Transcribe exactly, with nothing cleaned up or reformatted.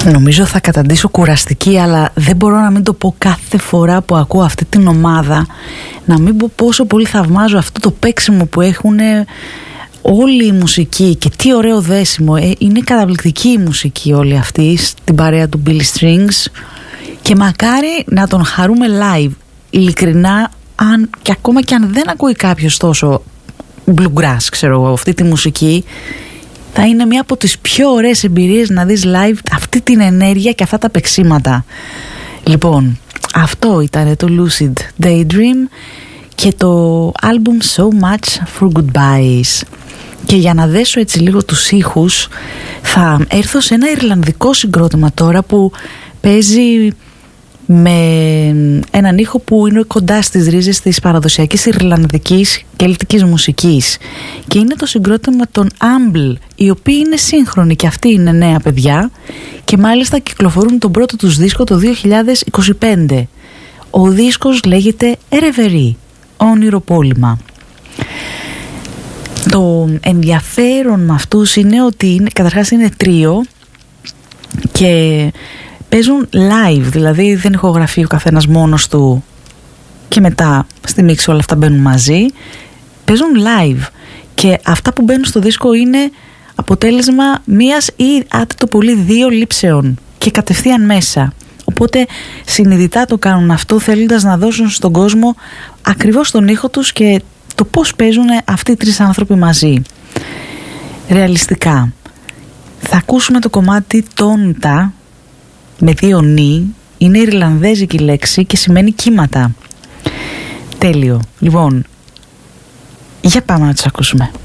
Νομίζω θα καταντήσω κουραστική, αλλά δεν μπορώ να μην το πω κάθε φορά που ακούω αυτή την ομάδα, να μην πω πόσο πολύ θαυμάζω αυτό το παίξιμο που έχουν όλη η μουσική και τι ωραίο δέσιμο. ε, είναι καταπληκτική η μουσική όλη αυτή στην παρέα του Billy Strings και μακάρι να τον χαρούμε live, ειλικρινά. Αν, και ακόμα και αν δεν ακούει κάποιος τόσο bluegrass, ξέρω εγώ, αυτή τη μουσική, θα είναι μια από τις πιο ωραίες εμπειρίες να δεις live αυτή την ενέργεια και αυτά τα παίξιματα. Λοιπόν, αυτό ήταν το Lucid Daydream και το album So Much for Goodbyes. Και για να δέσω έτσι λίγο τους ήχους, θα έρθω σε ένα ιρλανδικό συγκρότημα τώρα που παίζει με έναν ήχο που είναι κοντά στις ρίζες της παραδοσιακής ιρλανδικής κελτικής μουσικής, και είναι το συγκρότημα των Amble, οι οποίοι είναι σύγχρονοι και αυτοί είναι νέα παιδιά και μάλιστα κυκλοφορούν τον πρώτο τους δίσκο το δύο χιλιάδες είκοσι πέντε. Ο δίσκος λέγεται Reverie, όνειροπόλημα. Το ενδιαφέρον με αυτούς είναι ότι είναι, καταρχάς είναι τρίο και παίζουν live, δηλαδή δεν ηχογραφεί ο καθένας μόνος του και μετά στη μίξη όλα αυτά μπαίνουν μαζί. Παίζουν live και αυτά που μπαίνουν στο δίσκο είναι αποτέλεσμα μίας ή άντε το πολύ δύο λήψεων και κατευθείαν μέσα. Οπότε συνειδητά το κάνουν αυτό, θέλοντας να δώσουν στον κόσμο ακριβώς τον ήχο τους και το πώς παίζουν αυτοί οι τρεις άνθρωποι μαζί. Ρεαλιστικά. Θα ακούσουμε το κομμάτι τόντα με δύο νι, είναι ιρλανδέζικη λέξη και σημαίνει κύματα. Τέλειο. Λοιπόν, για πάμε να τους ακούσουμε.